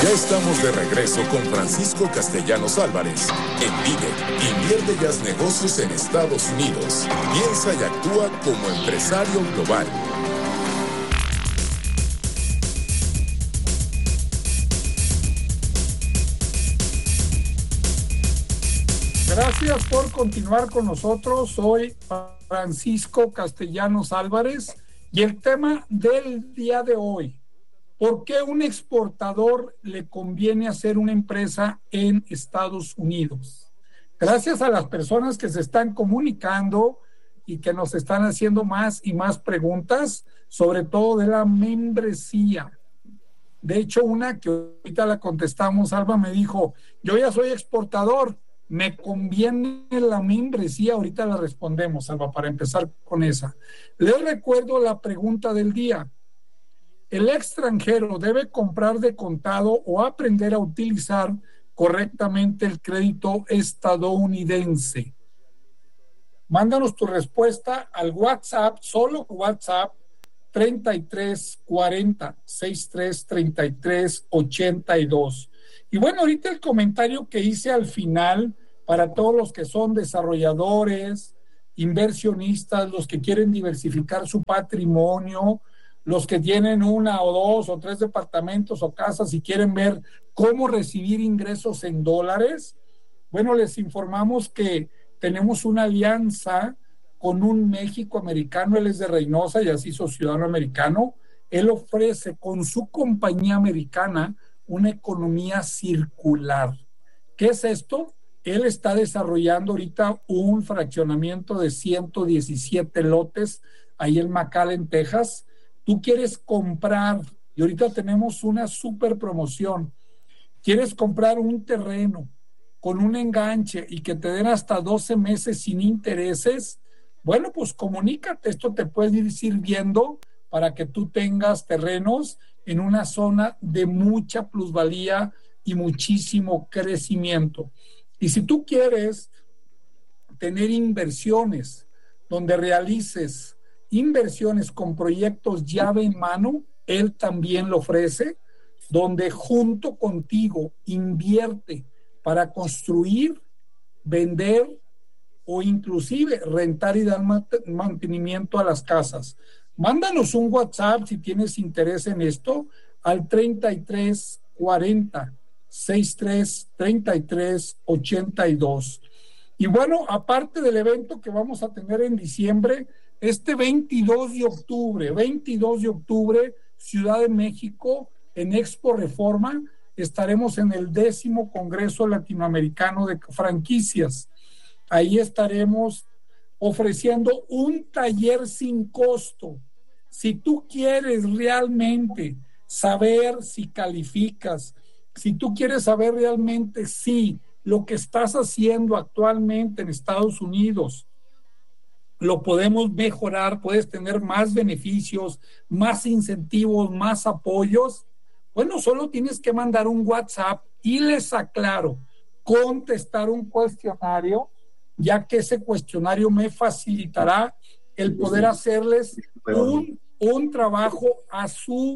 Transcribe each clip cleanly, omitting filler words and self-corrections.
Ya estamos de regreso con Francisco Castellanos Álvarez en Vive, invierte y haz negocios en Estados Unidos. Piensa y actúa como empresario global. Gracias por continuar con nosotros. Soy Francisco Castellanos Álvarez y el tema del día de hoy: ¿por qué un exportador le conviene hacer una empresa en Estados Unidos? Gracias a las personas que se están comunicando y que nos están haciendo más y más preguntas, sobre todo de la membresía. De hecho, una que ahorita la contestamos, Alba me dijo, yo ya soy exportador, ¿me conviene la membresía? Ahorita la respondemos, Alba, para empezar con esa. Les recuerdo la pregunta del día. ¿El extranjero debe comprar de contado o aprender a utilizar correctamente el crédito estadounidense? Mándanos tu respuesta al WhatsApp, solo WhatsApp, 33 40 63 33 82. Y bueno, ahorita el comentario que hice al final para todos los que son desarrolladores, inversionistas, los que quieren diversificar su patrimonio, los que tienen una o dos o tres departamentos o casas y quieren ver cómo recibir ingresos en dólares. Bueno, les informamos que tenemos una alianza con un México americano. Él es de Reynosa y así hizo ciudadano americano. Él ofrece con su compañía americana una economía circular. ¿Qué es esto? Él está desarrollando ahorita un fraccionamiento de 117 lotes ahí en McAllen, Texas. Tú quieres comprar, y ahorita tenemos una super promoción, quieres comprar un terreno con un enganche y que te den hasta 12 meses sin intereses. Bueno, pues comunícate, esto te puede ir sirviendo para que tú tengas terrenos en una zona de mucha plusvalía y muchísimo crecimiento. Y si tú quieres tener inversiones donde realices inversiones con proyectos llave en mano, él también lo ofrece, donde junto contigo invierte para construir, vender o inclusive rentar y dar mantenimiento a las casas. Mándanos un WhatsApp si tienes interés en esto al 33 40 63 33 82. Y bueno, aparte del evento que vamos a tener en diciembre, este 22 de octubre, Ciudad de México, en Expo Reforma, estaremos en el 10º Congreso Latinoamericano de Franquicias. Ahí estaremos ofreciendo un taller sin costo. Si tú quieres realmente saber si calificas, si tú quieres saber realmente si lo que estás haciendo actualmente en Estados Unidos lo podemos mejorar, puedes tener más beneficios, más incentivos, más apoyos, bueno, solo tienes que mandar un WhatsApp y les aclaro, contestar un cuestionario, ya que ese cuestionario me facilitará el poder hacerles un trabajo a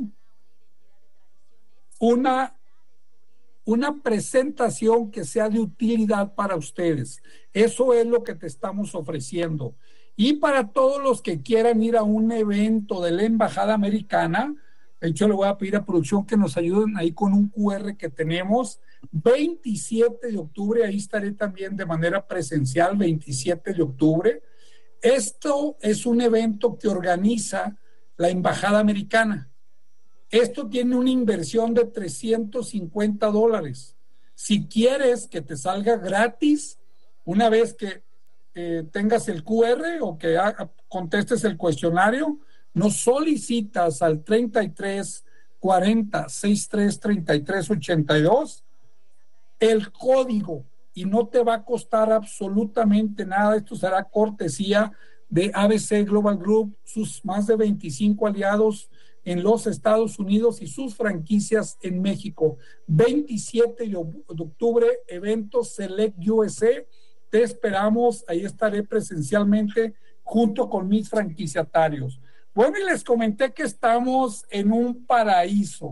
una presentación que sea de utilidad para ustedes. Eso es lo que te estamos ofreciendo. Y para todos los que quieran ir a un evento de la Embajada Americana, de hecho le voy a pedir a producción que nos ayuden ahí con un QR que tenemos, 27 de octubre, ahí estaré también de manera presencial, 27 de octubre. Esto es un evento que organiza la Embajada Americana. Esto tiene una inversión de $350. Si quieres que te salga gratis, una vez que tengas el QR o que contestes el cuestionario, nos solicitas al 33 40 63 33 82 el código y no te va a costar absolutamente nada. Esto será cortesía de ABC Global Group, sus más de 25 aliados en los Estados Unidos y sus franquicias en México. 27 de octubre, evento Select USA. Te esperamos, ahí estaré presencialmente junto con mis franquiciatarios. Bueno, y les comenté que estamos en un paraíso.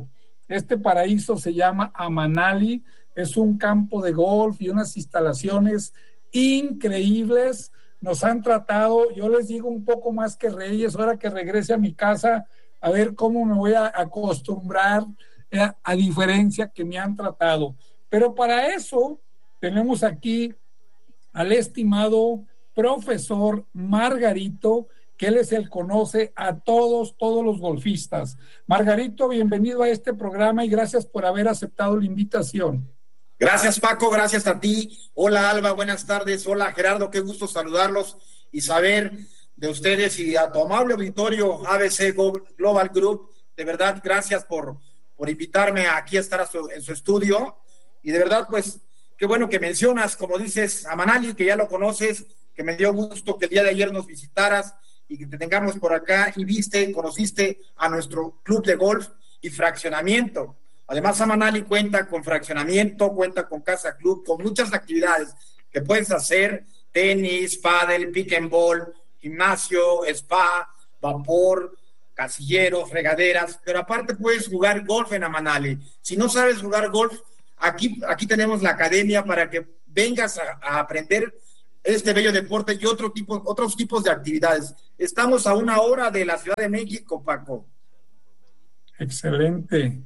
Este paraíso se llama Amanali, es un campo de golf y unas instalaciones increíbles. Nos han tratado, yo les digo, un poco más que reyes. Ahora que regrese a mi casa, a ver cómo me voy a acostumbrar, a diferencia que me han tratado. Pero para eso tenemos aquí al estimado profesor Margarito, que él es el conoce a todos los golfistas. Margarito, bienvenido a este programa y gracias por haber aceptado la invitación. Gracias, Paco, gracias a ti. Hola, Alba, buenas tardes. Hola, Gerardo, qué gusto saludarlos y saber de ustedes y a tu amable auditorio ABC Global Group. De verdad, gracias por invitarme aquí a estar en su estudio. Y de verdad, pues, qué bueno que mencionas, como dices, a Manali, que ya lo conoces, que me dio gusto que el día de ayer nos visitaras y que te tengamos por acá y conociste a nuestro club de golf y fraccionamiento. Además, Amanali cuenta con fraccionamiento, cuenta con casa club, con muchas actividades que puedes hacer: tenis, pádel, pick and ball, gimnasio, spa, vapor, casilleros, regaderas, pero aparte puedes jugar golf en Amanali. Si no sabes jugar golf, aquí tenemos la academia para que vengas a aprender este bello deporte y otros tipos de actividades. Estamos a 1 hora de la Ciudad de México, Paco. Excelente.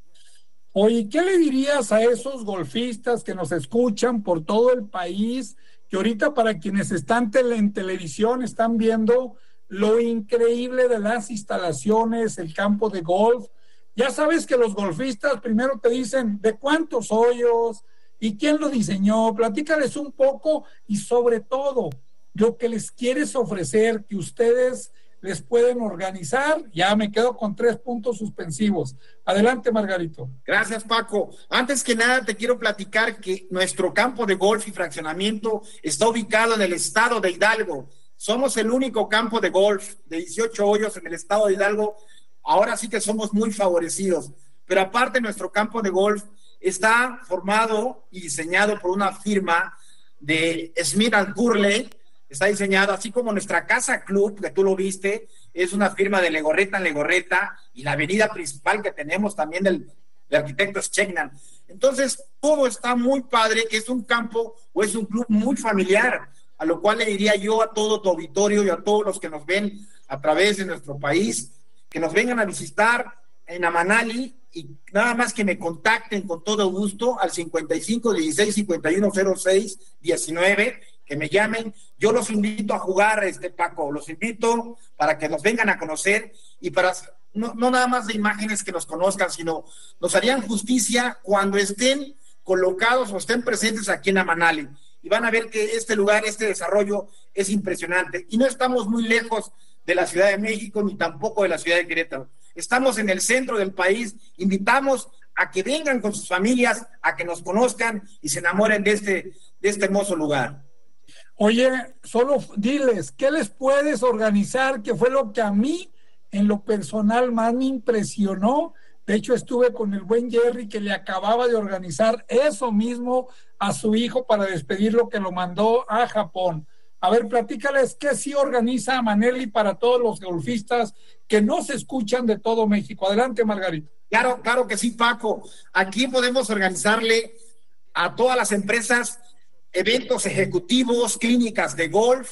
Oye, ¿qué le dirías a esos golfistas que nos escuchan por todo el país, que ahorita para quienes están en televisión están viendo lo increíble de las instalaciones, el campo de golf? Ya sabes que los golfistas primero te dicen de cuántos hoyos y quién lo diseñó. Platícales un poco y sobre todo lo que les quieres ofrecer, que ustedes les pueden organizar. Ya me quedo con 3 puntos suspensivos. Adelante, Margarito. Gracias, Paco. Antes que nada, te quiero platicar que nuestro campo de golf y fraccionamiento está ubicado en el estado de Hidalgo. Somos el único campo de golf de 18 hoyos en el estado de Hidalgo. Ahora sí que somos muy favorecidos. Pero aparte, nuestro campo de golf está formado y diseñado por una firma de Smith & Curley. Está diseñado así como nuestra casa club, que tú lo viste, es una firma de Legorreta en Legorreta, y la avenida principal que tenemos también de arquitectos Chegnan. Entonces, todo está muy padre, que es un campo o es un club muy familiar, a lo cual le diría yo a todo tu auditorio y a todos los que nos ven a través de nuestro país, que nos vengan a visitar en Amanali y nada más que me contacten con todo gusto al 55 16 51 06 19, que me llamen. Yo los invito a jugar, Paco, los invito para que nos vengan a conocer y para no nada más de imágenes que nos conozcan, sino nos harían justicia cuando estén colocados o estén presentes aquí en Amanali y van a ver que este lugar, este desarrollo es impresionante y no estamos muy lejos de la Ciudad de México ni tampoco de la ciudad de Querétaro. Estamos en el centro del país. Invitamos a que vengan con sus familias, a que nos conozcan y se enamoren de este hermoso lugar. Oye, solo diles, ¿qué les puedes organizar? Que fue lo que a mí, en lo personal, más me impresionó. De hecho, estuve con el buen Jerry, que le acababa de organizar eso mismo a su hijo para despedirlo, que lo mandó a Japón. A ver, platícales qué sí organiza Amanali para todos los golfistas que no se escuchan de todo México. Adelante, Margarito. Claro que sí, Paco. Aquí podemos organizarle a todas las empresas eventos ejecutivos, clínicas de golf,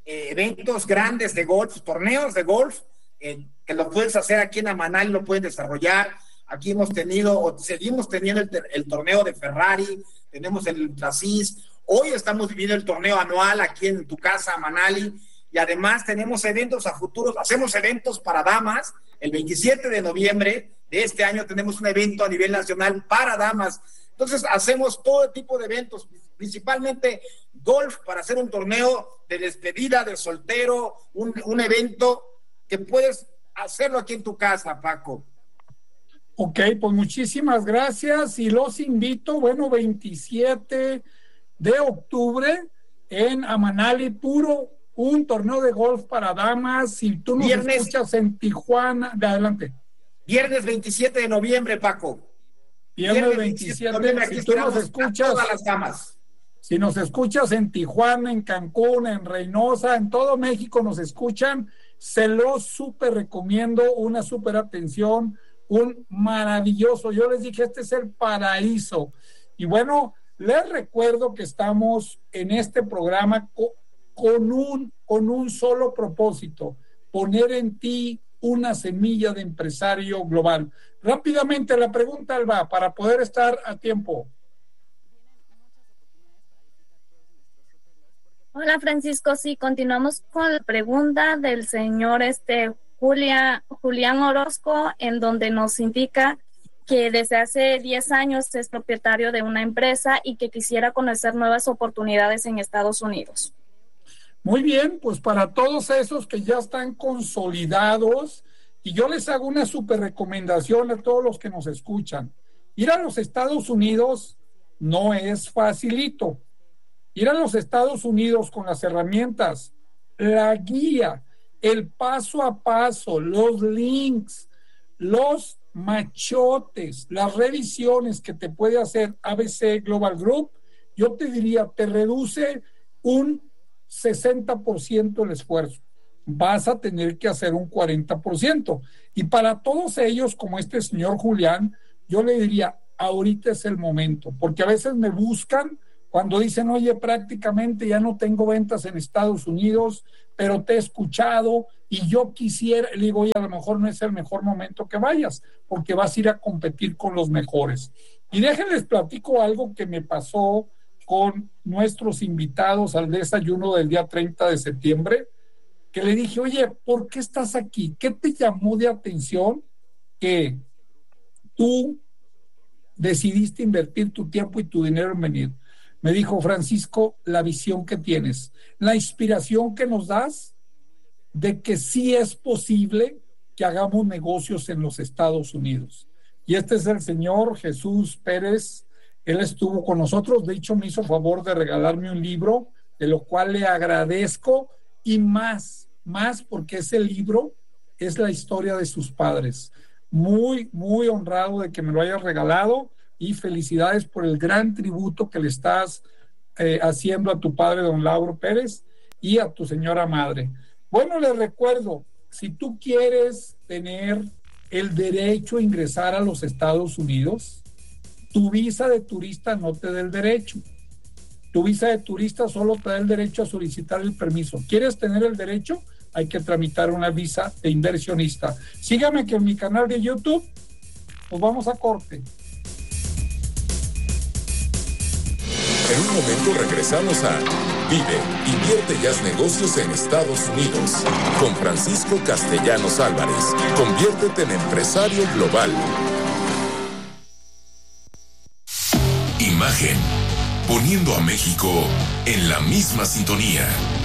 eventos grandes de golf, torneos de golf, que lo puedes hacer aquí en Amanali, lo pueden desarrollar. Aquí hemos tenido, o seguimos teniendo el torneo de Ferrari, tenemos el Ultrasis. Hoy estamos viviendo el torneo anual aquí en tu casa, Amanali, y además tenemos eventos a futuros. Hacemos eventos para damas. El 27 de noviembre de este año tenemos un evento a nivel nacional para damas. Entonces hacemos todo tipo de eventos, principalmente golf, para hacer un torneo de despedida, de soltero, un evento que puedes hacerlo aquí en tu casa, Paco. Ok, pues muchísimas gracias y los invito, 27 de octubre en Amanali, un torneo de golf para damas. Si tú nos escuchas en Tijuana, de adelante. Viernes 27 de noviembre, Paco. Viernes 27 de noviembre, si tú nos escuchas, todas las damas. Si nos escuchas en Tijuana, en Cancún, en Reynosa, en todo México nos escuchan, se los súper recomiendo, una súper atención, un maravilloso, yo les dije, este es el paraíso. Y bueno, les recuerdo que estamos en este programa con un solo propósito, poner en ti una semilla de empresario global. Rápidamente la pregunta, Alba, para poder estar a tiempo. Hola, Francisco. Sí, continuamos con la pregunta del señor Julián Orozco, en donde nos indica que desde hace 10 años es propietario de una empresa y que quisiera conocer nuevas oportunidades en Estados Unidos. Muy bien, pues para todos esos que ya están consolidados, y yo les hago una súper recomendación a todos los que nos escuchan. Ir a los Estados Unidos no es facilito. Ir a los Estados Unidos con las herramientas, la guía, el paso a paso, los links, los machotes, las revisiones que te puede hacer ABC Global Group, yo te diría, te reduce un 60% el esfuerzo. Vas a tener que hacer un 40%. Y para todos ellos, como este señor Julián, yo le diría, ahorita es el momento, porque a veces me buscan cuando dicen, oye, prácticamente ya no tengo ventas en Estados Unidos, pero te he escuchado y yo quisiera, le digo, oye, a lo mejor no es el mejor momento que vayas, porque vas a ir a competir con los mejores. Y déjenles platico algo que me pasó con nuestros invitados al desayuno del día 30 de septiembre, que le dije, oye, ¿por qué estás aquí? ¿Qué te llamó de atención que tú decidiste invertir tu tiempo y tu dinero en venir? Me dijo, Francisco, la visión que tienes, la inspiración que nos das de que sí es posible que hagamos negocios en los Estados Unidos. Y este es el señor Jesús Pérez. Él estuvo con nosotros, de hecho me hizo favor de regalarme un libro, de lo cual le agradezco, y más porque ese libro es la historia de sus padres. Muy, muy honrado de que me lo hayas regalado, y felicidades por el gran tributo que le estás haciendo a tu padre, don Lauro Pérez, y a tu señora madre. Bueno, les recuerdo, si tú quieres tener el derecho a ingresar a los Estados Unidos, tu visa de turista no te da el derecho. Tu visa de turista solo te da el derecho a solicitar el permiso. ¿Quieres tener el derecho? Hay que tramitar una visa de inversionista. Sígame que en mi canal de YouTube, pues vamos a corte. En un momento regresamos a Vive, invierte y haz negocios en Estados Unidos con Francisco Castellanos Álvarez. Conviértete en empresario global. Imagen, poniendo a México en la misma sintonía.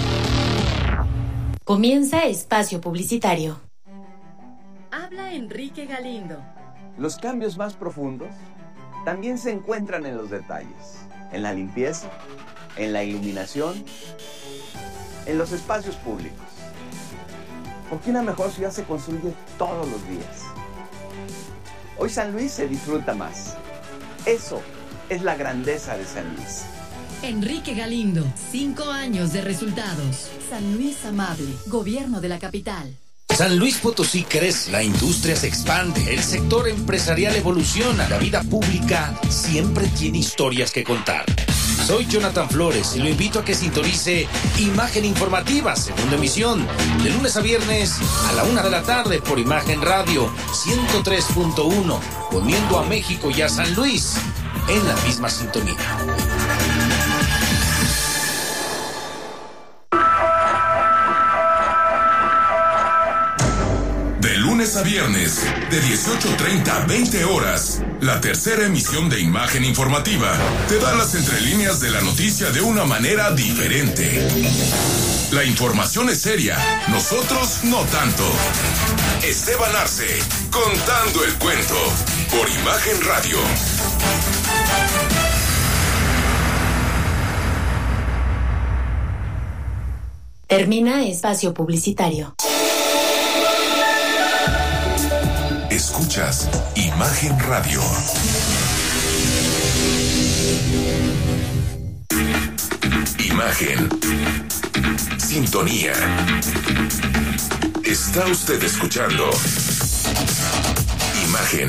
Comienza espacio publicitario. Habla Enrique Galindo. Los cambios más profundos también se encuentran en los detalles. En la limpieza, en la iluminación, en los espacios públicos. Porque una mejor ciudad se construye todos los días. Hoy San Luis se disfruta más. Eso es la grandeza de San Luis. Enrique Galindo, 5 años de resultados. San Luis amable, gobierno de la capital. San Luis Potosí crece, la industria se expande, el sector empresarial evoluciona, la vida pública siempre tiene historias que contar. Soy Jonathan Flores y lo invito a que sintonice Imagen Informativa, segunda emisión, de lunes a viernes a la 1 de la tarde por Imagen Radio 103.1, poniendo a México y a San Luis en la misma sintonía. De lunes a viernes, de 18:30 a 20 horas, la tercera emisión de Imagen Informativa te da las entrelíneas de la noticia de una manera diferente. La información es seria, nosotros no tanto. Esteban Arce, contando el cuento, por Imagen Radio. Termina espacio publicitario. Escuchas Imagen Radio. Imagen. Sintonía. Está usted escuchando imagen.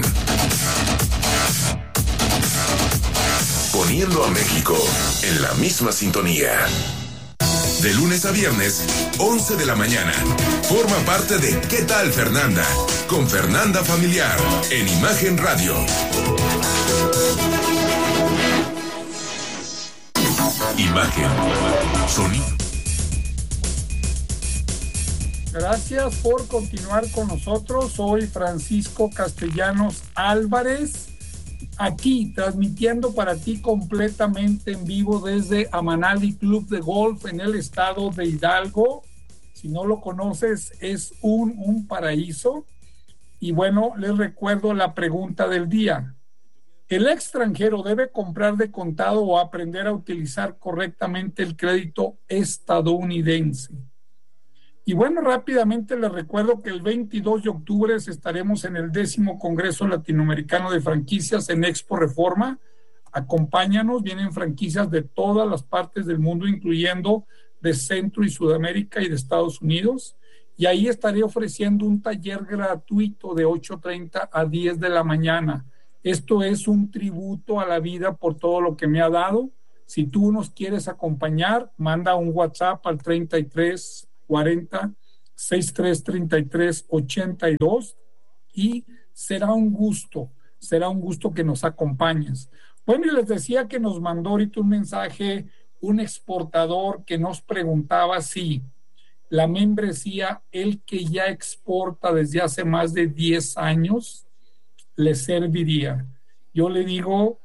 Poniendo a México en la misma sintonía. De lunes a viernes, 11 de la mañana. Forma parte de ¿Qué tal, Fernanda? Con Fernanda Familiar, en Imagen Radio. Imagen. Sonido. Gracias por continuar con nosotros. Soy Francisco Castellanos Álvarez, aquí transmitiendo para ti completamente en vivo desde Amanali Club de Golf en el estado de Hidalgo. Si no lo conoces, es un paraíso. Y bueno, les recuerdo la pregunta del día. ¿El extranjero debe comprar de contado o aprender a utilizar correctamente el crédito estadounidense? Y bueno, rápidamente les recuerdo que el 22 de octubre estaremos en el 10º Congreso Latinoamericano de Franquicias en Expo Reforma. Acompáñanos, vienen franquicias de todas las partes del mundo, incluyendo de Centro y Sudamérica y de Estados Unidos. Y ahí estaré ofreciendo un taller gratuito de 8:30 a 10 de la mañana. Esto es un tributo a la vida por todo lo que me ha dado. Si tú nos quieres acompañar, manda un WhatsApp al 33 40 63 33 82 y será un gusto que nos acompañes. Bueno, y les decía que nos mandó ahorita un mensaje un exportador que nos preguntaba si la membresía, el que ya exporta desde hace más de 10 años, le serviría. Yo le digo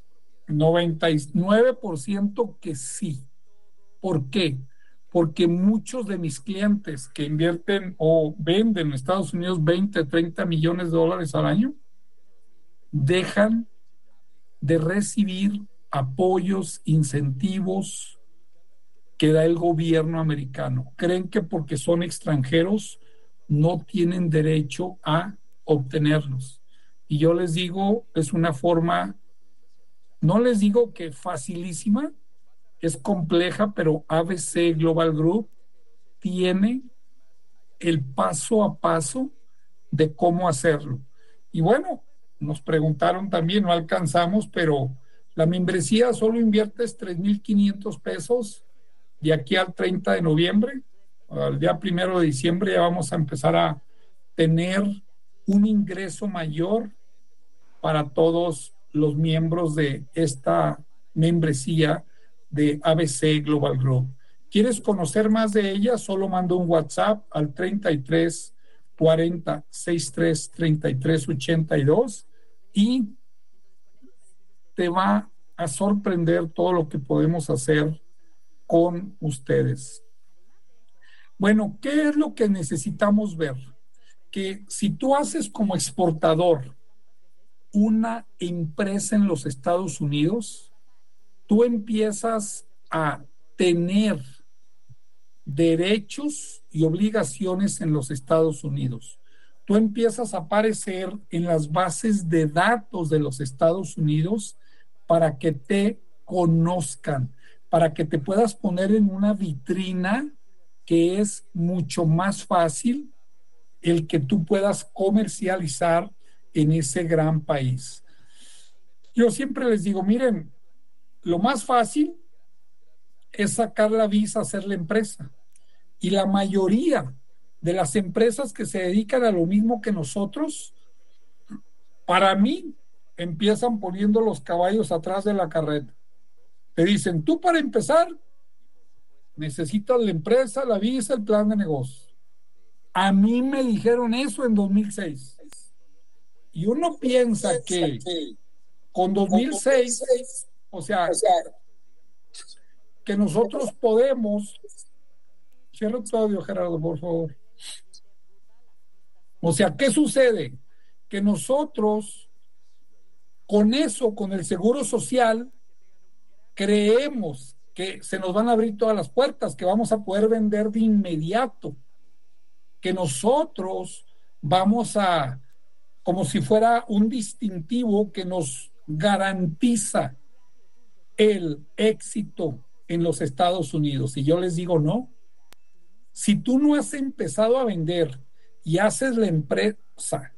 99% que sí. ¿Por qué? Porque muchos de mis clientes que invierten o venden en Estados Unidos 20, 30 millones de dólares al año, dejan de recibir apoyos, incentivos que da el gobierno americano. Creen que porque son extranjeros no tienen derecho a obtenerlos. Y yo les digo, es una forma, no les digo que facilísima, es compleja, pero ABC Global Group tiene el paso a paso de cómo hacerlo. Y bueno, nos preguntaron también, no alcanzamos, pero la membresía solo inviertes $3,500 de aquí al 30 de noviembre. Al día 1 de diciembre ya vamos a empezar a tener un ingreso mayor para todos los miembros de esta membresía de ABC Global Group. ¿Quieres conocer más de ella? Solo manda un WhatsApp al 33 40 63 33 82 y te va a sorprender todo lo que podemos hacer con ustedes. Bueno, ¿qué es lo que necesitamos ver? Que si tú haces como exportador una empresa en los Estados Unidos, tú empiezas a tener derechos y obligaciones en los Estados Unidos. Tú empiezas a aparecer en las bases de datos de los Estados Unidos para que te conozcan, para que te puedas poner en una vitrina que es mucho más fácil el que tú puedas comercializar en ese gran país. Yo siempre les digo, miren, lo más fácil es sacar la visa, hacer la empresa. Y la mayoría de las empresas que se dedican a lo mismo que nosotros, para mí, empiezan poniendo los caballos atrás de la carreta. Te dicen, tú para empezar, necesitas la empresa, la visa, el plan de negocio. A mí me dijeron eso en 2006. Y uno piensa que con 2006, o sea, que nosotros podemos... Cierra tu audio, Gerardo, por favor. O sea, ¿qué sucede? Que nosotros, con eso, con el seguro social, creemos que se nos van a abrir todas las puertas, que vamos a poder vender de inmediato, que nosotros vamos a, como si fuera un distintivo que nos garantiza el éxito en los Estados Unidos. Y yo les digo, no. Si tú no has empezado a vender y haces la empresa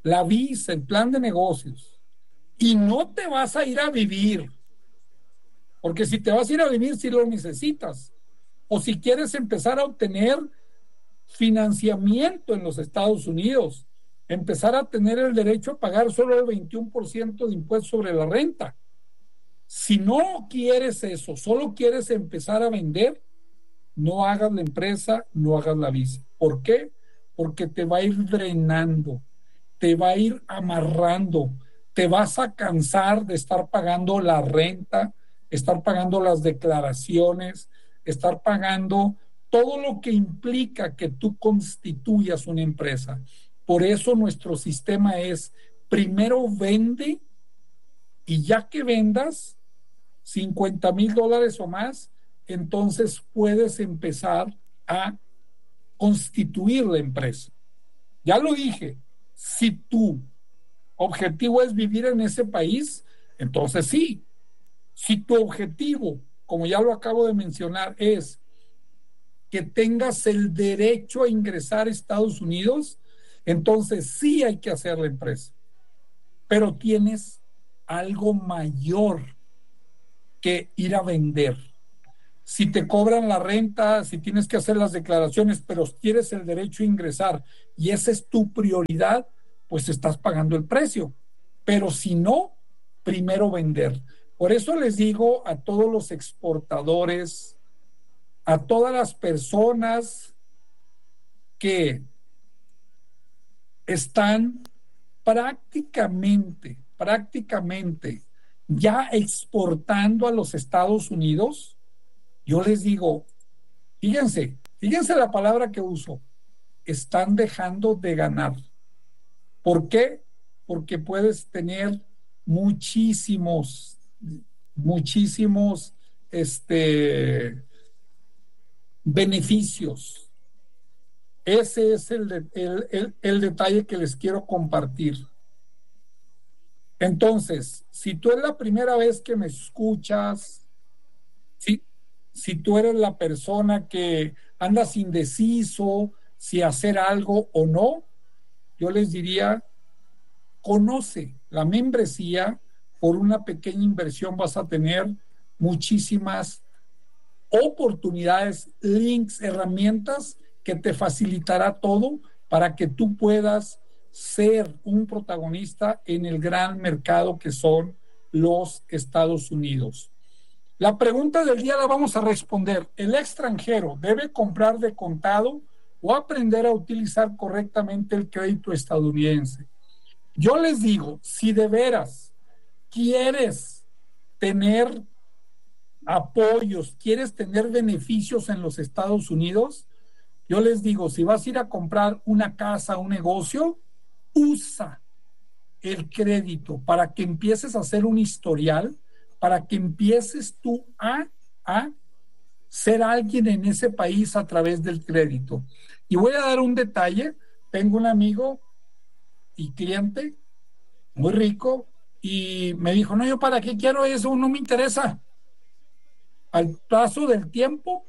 la visa, el plan de negocios, y no te vas a ir a vivir, porque si te vas a ir a vivir, sí lo necesitas, o si quieres empezar a obtener financiamiento en los Estados Unidos, empezar a tener el derecho a pagar solo el 21% de impuestos sobre la renta. Si no quieres eso, solo quieres empezar a vender, no hagas la empresa, no hagas la visa. ¿Por qué? Porque te va a ir drenando, te va a ir amarrando, te vas a cansar de estar pagando la renta, estar pagando las declaraciones, estar pagando todo lo que implica que tú constituyas una empresa. Por eso nuestro sistema es, primero vende, y ya que vendas $50,000 o más, entonces puedes empezar a constituir la empresa. Ya lo dije, si tu objetivo es vivir en ese país, entonces sí. Si tu objetivo, como ya lo acabo de mencionar, es que tengas el derecho a ingresar a Estados Unidos, entonces sí hay que hacer la empresa. Pero tienes algo mayor que ir a vender. Si te cobran la renta, si tienes que hacer las declaraciones, pero quieres el derecho a ingresar y esa es tu prioridad, pues estás pagando el precio. Pero si no, primero vender. Por eso les digo a todos los exportadores, a todas las personas que están prácticamente ya exportando a los Estados Unidos, yo les digo, fíjense la palabra que uso, están dejando de ganar. ¿Por qué? Porque puedes tener muchísimos beneficios. Ese es el detalle que les quiero compartir. Entonces, si tú es la primera vez que me escuchas, si tú eres la persona que andas indeciso si hacer algo o no, yo les diría, conoce la membresía. Por una pequeña inversión vas a tener muchísimas oportunidades, links, herramientas que te facilitará todo para que tú puedas ser un protagonista en el gran mercado que son los Estados Unidos. La pregunta del día la vamos a responder. ¿El extranjero debe comprar de contado o aprender a utilizar correctamente el crédito estadounidense? Yo les digo, si de veras quieres tener apoyos, quieres tener beneficios en los Estados Unidos, yo les digo, si vas a ir a comprar una casa, un negocio, usa el crédito para que empieces a hacer un historial, para que empieces tú a ser alguien en ese país a través del crédito. Y voy a dar un detalle. Tengo un amigo y cliente muy rico y me dijo, no, yo para qué quiero eso, no me interesa. Al paso del tiempo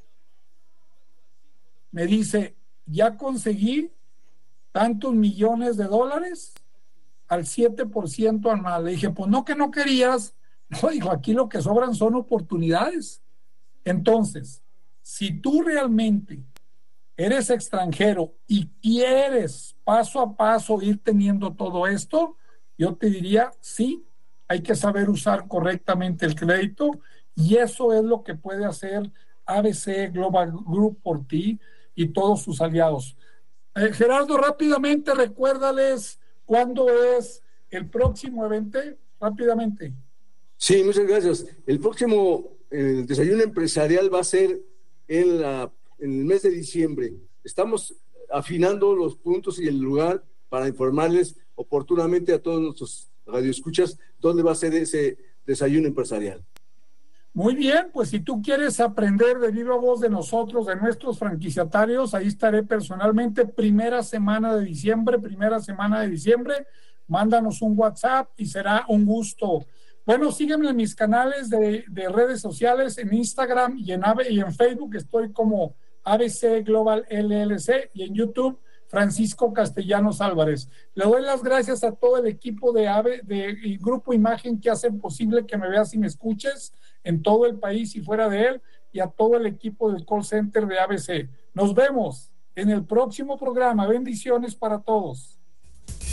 me dice, ya conseguí tantos millones de dólares al 7% anual. Le dije, pues no, que no querías. No, dijo, aquí lo que sobran son oportunidades. Entonces, si tú realmente eres extranjero y quieres paso a paso ir teniendo todo esto, yo te diría, sí, hay que saber usar correctamente el crédito y eso es lo que puede hacer ABC Global Group por ti y todos sus aliados. Gerardo, rápidamente recuérdales cuándo es el próximo evento, rápidamente. Sí, muchas gracias. El próximo desayuno empresarial va a ser en el mes de diciembre. Estamos afinando los puntos y el lugar para informarles oportunamente a todos nuestros radioescuchas dónde va a ser ese desayuno empresarial. Muy bien, pues si tú quieres aprender de viva voz de nosotros, de nuestros franquiciatarios, ahí estaré personalmente primera semana de diciembre, mándanos un WhatsApp y será un gusto. Bueno, sígueme en mis canales de redes sociales, en Instagram y en Facebook, estoy como ABC Global LLC y en YouTube, Francisco Castellanos Álvarez. Le doy las gracias a todo el equipo de Grupo Imagen que hacen posible que me veas y me escuches en todo el país y fuera de él, y a todo el equipo del call center de ABC. Nos vemos en el próximo programa. Bendiciones para todos.